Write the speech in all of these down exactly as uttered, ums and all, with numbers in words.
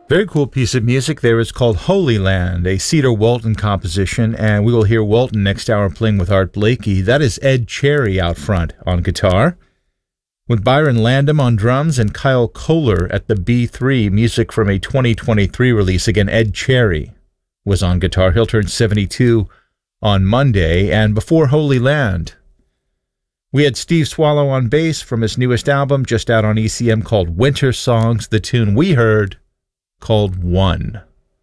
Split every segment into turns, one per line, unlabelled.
Very cool piece of music there. It's called Holy Land, a Cedar Walton composition, and we will hear Walton next hour playing with Art Blakey. That is Ed Cherry out front on guitar, with Byron Landham on drums and Kyle Kohler at the B three, music from a twenty twenty-three release. Again, Ed Cherry was on guitar. He'll turn seventy-two on Monday. And before Holy Land, we had Steve Swallow on bass from his newest album, just out on E C M, called Winter Songs. The tune we heard called One.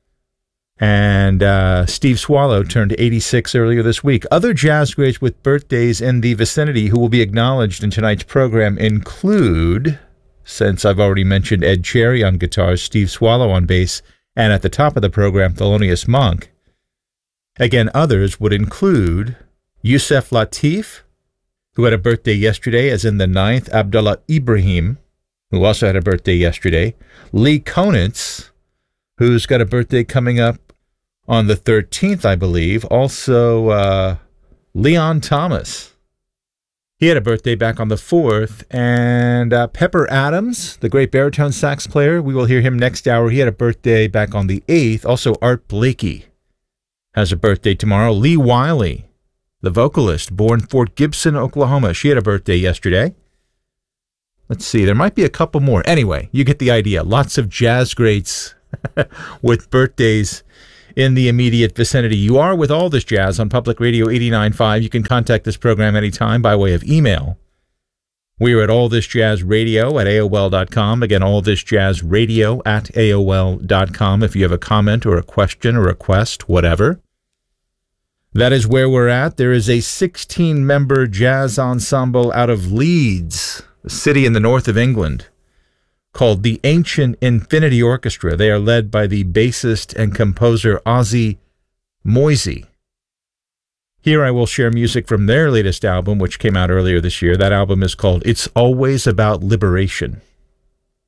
And uh, Steve Swallow turned eighty-six earlier this week. Other jazz greats with birthdays in the vicinity who will be acknowledged in tonight's program include, since I've already mentioned Ed Cherry on guitar, Steve Swallow on bass, and at the top of the program, Thelonious Monk. Again, others would include Yusef Lateef, who had a birthday yesterday, as in the ninth, Abdullah Ibrahim, who also had a birthday yesterday, Lee Konitz, who's got a birthday coming up on the thirteenth, I believe, also uh, Leon Thomas. He had a birthday back on the fourth, and uh, Pepper Adams, the great baritone sax player, we will hear him next hour. He had a birthday back on the eighth. Also, Art Blakey has a birthday tomorrow. Lee Wiley, the vocalist, born Fort Gibson, Oklahoma. She had a birthday yesterday. Let's see, there might be a couple more. Anyway, you get the idea. Lots of jazz greats with birthdays in the immediate vicinity. You are with All This Jazz on Public Radio eighty-nine point five. You can contact this program anytime by way of email. We are at All This Jazz Radio at A O L dot com. Again, All This Jazz Radio at A O L dot com. If you have a comment or a question or a request, whatever. That is where we're at. There is a sixteen-member jazz ensemble out of Leeds, a city in the north of England, called the Ancient Infinity Orchestra. They are led by the bassist and composer Ozzy Moisey. Here I will share music from their latest album, which came out earlier this year. That album is called It's Always About Liberation.